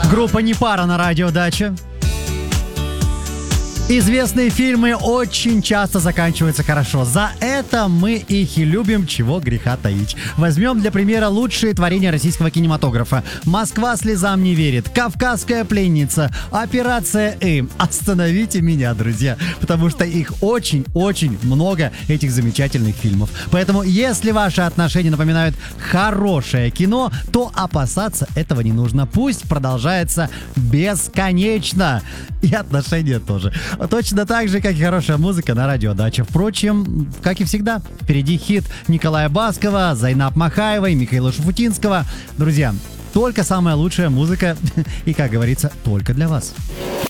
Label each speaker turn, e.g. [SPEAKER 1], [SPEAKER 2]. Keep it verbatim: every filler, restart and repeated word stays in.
[SPEAKER 1] Группа «Непара» на радио «Дача». Известные фильмы очень часто заканчиваются хорошо. За это мы их и любим, чего греха таить. Возьмем для примера лучшие творения российского кинематографа. «Москва слезам не верит», «Кавказская пленница», «Операция Ы». Остановите меня, друзья, потому что их очень-очень много, этих замечательных фильмов. Поэтому, если ваши отношения напоминают хорошее кино, то опасаться этого не нужно. Пусть продолжается бесконечно. И отношения тоже. Точно так же, как и хорошая музыка на радио «Дача». Впрочем, как и всегда, впереди хит Николая Баскова, Зайнаб Махаевой, Михаила Шуфутинского. Друзья, только самая лучшая музыка и, как говорится, только для вас.